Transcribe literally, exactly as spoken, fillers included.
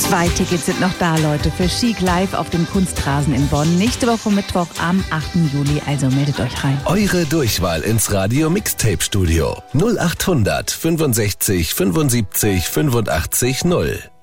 Zwei Tickets sind noch da, Leute, für Chic Live auf dem Kunstrasen in Bonn. Nächste Woche Mittwoch am achten Juli, also meldet euch rein. Eure Durchwahl ins Radio Mixtape Studio null achthundert fünfundsechzig fünfundsiebzig fünfundachtzig null.